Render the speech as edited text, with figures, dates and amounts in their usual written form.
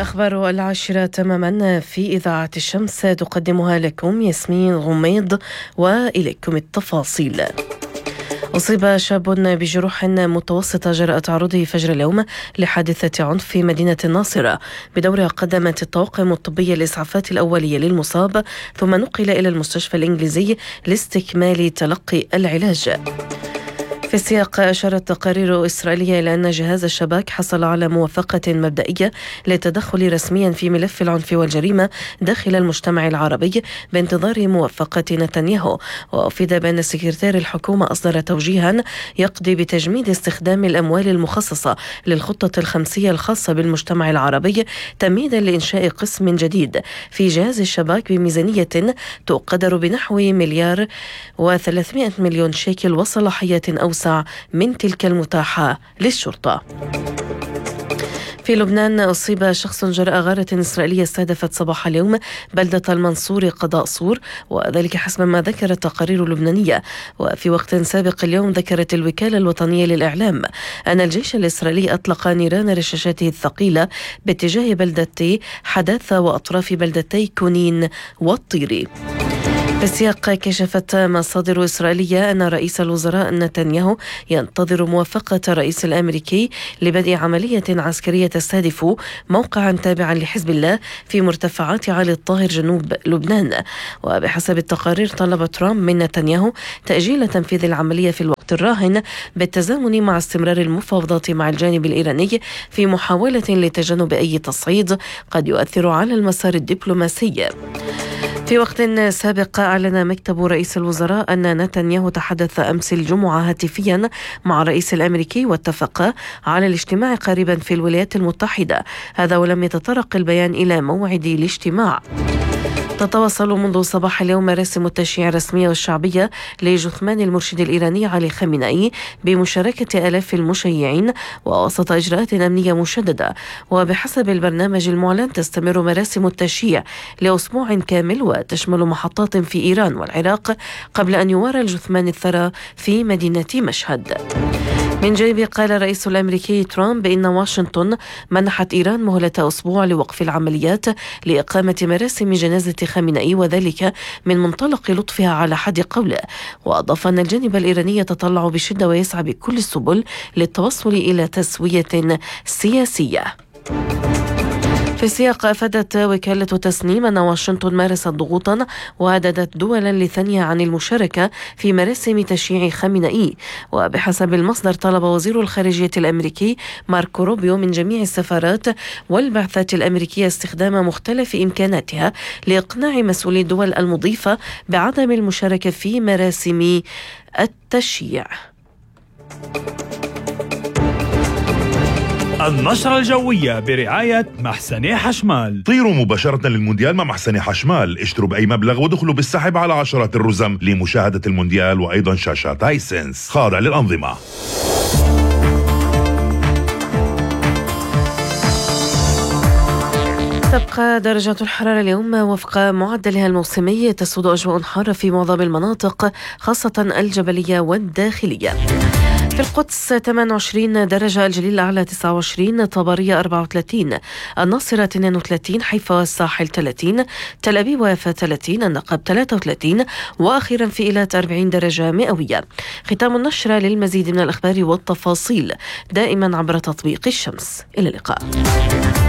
الأخبار 10 تماما في إذاعة الشمس، تقدمها لكم ياسمين غميض، وإليكم التفاصيل. أصيب شاب بجروح متوسطة جراء تعرضه فجر اليوم لحادثة عنف في مدينة الناصرة. بدورها قدمت الطواقم الطبية الإسعافات الأولية للمصاب، ثم نقل إلى المستشفى الإنجليزي لاستكمال تلقي العلاج. في السياق، أشارت تقارير إسرائيلية إلى أن جهاز الشباك حصل على موافقة مبدئية للتدخل رسميا في ملف العنف والجريمة داخل المجتمع العربي بانتظار موافقة نتنياهو. وأفيد بأن سكرتير الحكومة أصدر توجيها يقضي بتجميد استخدام الأموال المخصصة للخطة الخمسية الخاصة بالمجتمع العربي تمهيدا لإنشاء قسم جديد في جهاز الشباك بميزانية تقدر بنحو 1,300,000,000 شيكل وصلاحية أوسع من تلك المتاحة للشرطة. في لبنان، أصيب شخص جراء غارة إسرائيلية استهدفت صباح اليوم بلدة المنصور قضاء صور، وذلك حسب ما ذكرت تقارير لبنانية. وفي وقت سابق اليوم ذكرت الوكالة الوطنية للإعلام أن الجيش الإسرائيلي أطلق نيران رشاشاته الثقيلة باتجاه بلدتي حداثة وأطراف بلدتي كونين والطيري. في السياق، كشفت مصادر إسرائيلية أن رئيس الوزراء نتنياهو ينتظر موافقة الرئيس الأمريكي لبدء عملية عسكرية تستهدف موقعا تابعا لحزب الله في مرتفعات عالي الطاهر جنوب لبنان. وبحسب التقارير، طلب ترامب من نتنياهو تأجيل تنفيذ العملية في الوقت الراهن بالتزامن مع استمرار المفاوضات مع الجانب الإيراني في محاولة لتجنب أي تصعيد قد يؤثر على المسار الدبلوماسي. في وقت سابق، أعلن مكتب رئيس الوزراء أن نتنياهو تحدث أمس الجمعة هاتفيا مع الرئيس الأمريكي واتفق على الاجتماع قريبا في الولايات المتحدة، هذا ولم يتطرق البيان إلى موعد الاجتماع. تتواصل منذ صباح اليوم مراسم التشييع الرسمية والشعبية لجثمان المرشد الإيراني علي خامنئي بمشاركة آلاف المشيعين ووسط إجراءات أمنية مشددة. وبحسب البرنامج المعلن، تستمر مراسم التشييع لأسبوع كامل وتشمل محطات في إيران والعراق قبل أن يوارى الجثمان الثرى في مدينة مشهد. من جانبه، قال الرئيس الأمريكي ترامب بأن واشنطن منحت إيران مهلة أسبوع لوقف العمليات لإقامة مراسم جنازة خامنئي، وذلك من منطلق لطفها على حد قوله. وأضاف أن الجانب الإيراني يتطلع بشدة ويسعى بكل السبل للتوصل إلى تسوية سياسية. في السياق، أفادت وكالة تسنيم أن واشنطن مارست ضغوطا وهددت دولا لثانية عن المشاركة في مراسم تشييع خامنئي. وبحسب المصدر، طلب وزير الخارجية الأمريكي ماركو روبيو من جميع السفارات والبعثات الأمريكية استخدام مختلف إمكاناتها لإقناع مسؤولي الدول المضيفة بعدم المشاركة في مراسم التشييع. النشرة الجوية برعاية محسني حشمال. طيروا مباشرة للمونديال مع محسني حشمال، اشتروا بأي مبلغ ودخلوا بالسحب على عشرات الرزم لمشاهدة المونديال، وأيضا شاشات هايسنس خاضع للأنظمة. تبقى درجات الحرارة اليوم وفق معدلها الموسمي، تسود أجواء حارة في معظم المناطق خاصة الجبلية والداخلية. في القدس 28 درجة، الجليل الأعلى 29، طبرية 34، الناصرة 32، حيفا والساحل 30، تل أبيب ويافا 30، النقب 33، وأخيرا في إيلات 40 درجة مئوية. ختام النشرة. للمزيد من الأخبار والتفاصيل دائما عبر تطبيق الشمس. إلى اللقاء.